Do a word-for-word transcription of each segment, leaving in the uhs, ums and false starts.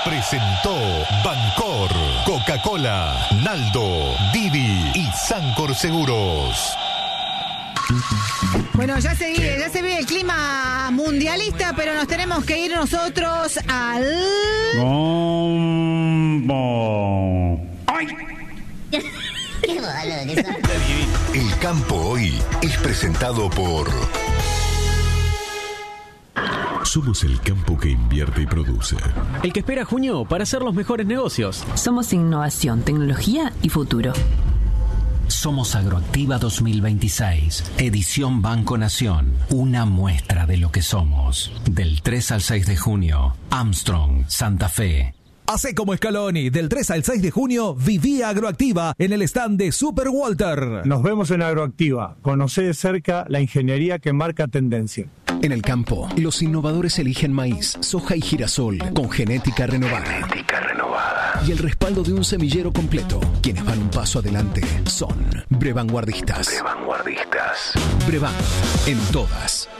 presentó Bancor, Coca-Cola, Naldo, Didi y Sancor Seguros. Bueno, ya se, ya se ve el clima mundialista, pero nos tenemos que ir nosotros al... Bombo. ¡Ay! Qué boludo que sos. El campo hoy es presentado por... Somos el campo que invierte y produce. El que espera junio para hacer los mejores negocios. Somos innovación, tecnología y futuro. Somos Agroactiva dos mil veintiséis, edición Banco Nación, una muestra de lo que somos. Del tres al seis de junio, Armstrong, Santa Fe. Hacé como Scaloni, del tres al seis de junio, viví Agroactiva en el stand de Super Walter. Nos vemos en Agroactiva. Conocé de cerca la ingeniería que marca tendencia. En el campo, los innovadores eligen maíz, soja y girasol con genética renovada. Genética renovada. Y el respaldo de un semillero completo. Quienes van un paso adelante son Brevanguardistas. Brevanguardistas. Brevan, en todas.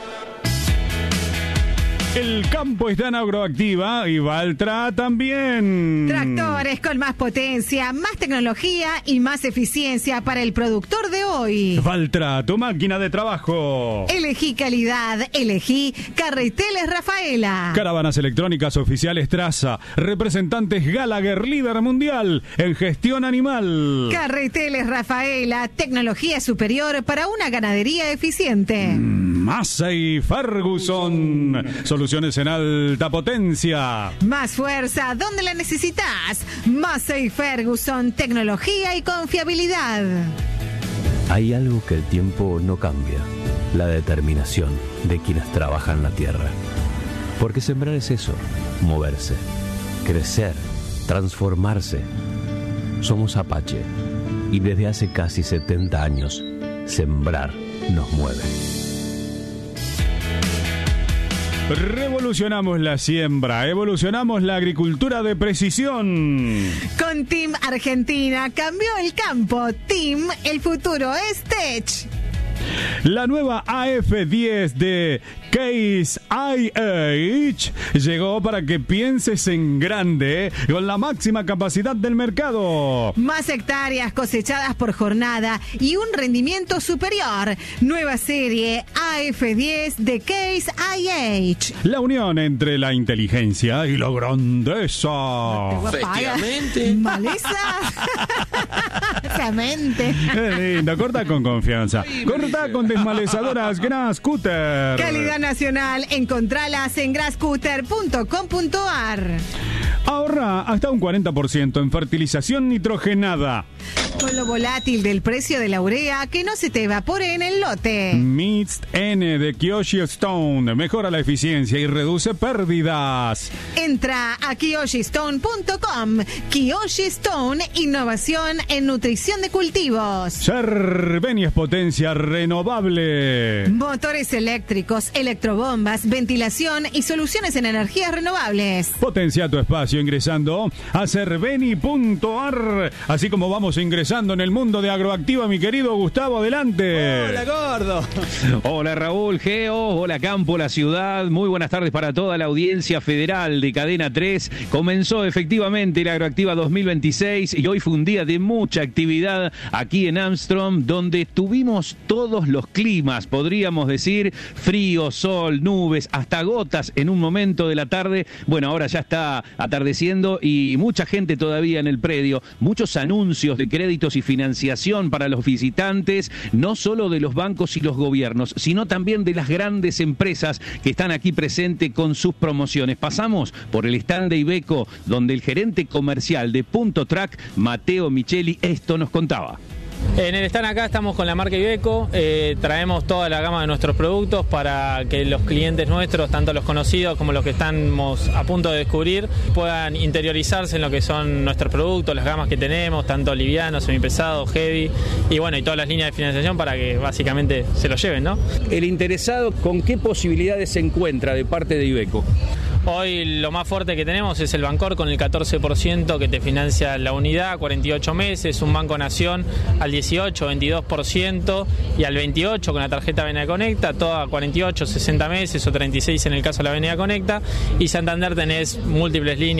El campo está en Agroactiva y Valtra también. Tractores con más potencia, más tecnología y más eficiencia para el productor de hoy. Valtra, tu máquina de trabajo. Elegí calidad, elegí Carreteles Rafaela. Caravanas electrónicas oficiales Traza, representantes Gallagher, líder mundial en gestión animal. Carreteles Rafaela, tecnología superior para una ganadería eficiente. Mm, Massey Ferguson, soluciones en alta potencia. Más fuerza, ¿dónde la necesitas? Massey Ferguson, tecnología y confiabilidad. Hay algo que el tiempo no cambia, la determinación de quienes trabajan la tierra. Porque sembrar es eso, moverse, crecer, transformarse. Somos Apache y desde hace casi setenta años, sembrar nos mueve. Revolucionamos la siembra, evolucionamos la agricultura de precisión. Con Team Argentina cambió el campo. Team, el futuro es Tech. La nueva A F diez de Case I H llegó para que pienses en grande con la máxima capacidad del mercado. Más hectáreas cosechadas por jornada y un rendimiento superior. Nueva serie A F diez de Case I H. La unión entre la inteligencia y la grandeza. Efectivamente. Maleza. Mente. Qué lindo, corta con confianza. Corta con desmalezadoras Grascutter. Calidad nacional, encontralas en grascutter punto com punto a r. Ahorra hasta un cuarenta por ciento en fertilización nitrogenada. Con lo volátil del precio de la urea, que no se te evapore en el lote. Mixed N de Kyoshi Stone mejora la eficiencia y reduce pérdidas. Entra a kyoshi stone punto com. Kyoshi Stone, innovación en nutrición de cultivos. Cerveni es potencia renovable. Motores eléctricos, electrobombas, ventilación y soluciones en energías renovables. Potencia tu espacio ingresando a cerveni punto a r. Así como vamos ingresando en el mundo de Agroactiva, mi querido Gustavo, adelante. Hola, gordo. Hola, Raúl, Geo. Hola, Campo, la ciudad. Muy buenas tardes para toda la audiencia federal de Cadena tres. Comenzó efectivamente la Agroactiva dos mil veintiséis y hoy fue un día de mucha actividad aquí en Armstrong, donde tuvimos todos los climas, podríamos decir, frío, sol, nubes, hasta gotas en un momento de la tarde. Bueno, ahora ya está atardeciendo y mucha gente todavía en el predio, muchos anuncios de créditos y financiación para los visitantes, no solo de los bancos y los gobiernos, sino también de las grandes empresas que están aquí presentes con sus promociones. Pasamos por el stand de Iveco, donde el gerente comercial de Punto Track, Mateo Micheli, esto nos contaba. En el stand acá estamos con la marca Iveco, eh, traemos toda la gama de nuestros productos para que los clientes nuestros, tanto los conocidos como los que estamos a punto de descubrir, puedan interiorizarse en lo que son nuestros productos, las gamas que tenemos, tanto livianos, semipesados, heavy, y bueno, y todas las líneas de financiación para que básicamente se lo lleven, ¿no? El interesado, ¿con qué posibilidades se encuentra de parte de Iveco? Hoy lo más fuerte que tenemos es el Bancor con el catorce por ciento que te financia la unidad, cuarenta y ocho meses, un Banco Nación al dieciocho, veintidós por ciento y al veintiocho por ciento con la tarjeta Avenida Conecta, toda cuarenta y ocho, sesenta meses o treinta y seis en el caso de la Avenida Conecta, y Santander tenés múltiples líneas